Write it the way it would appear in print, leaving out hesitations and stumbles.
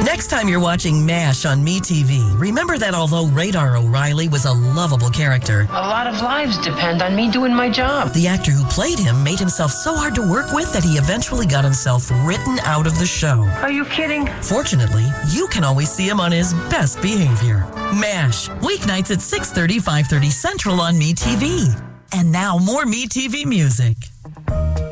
Next time you're watching MASH on MeTV, remember that although Radar O'Reilly was a lovable character, a lot of lives depend on me doing my job. The actor who played him made himself so hard to work with that he eventually got himself written out of the show. Are you kidding? Fortunately, you can always see him on his best behavior. MASH, weeknights at 6:30, 5:30 Central on MeTV. And now more MeTV music.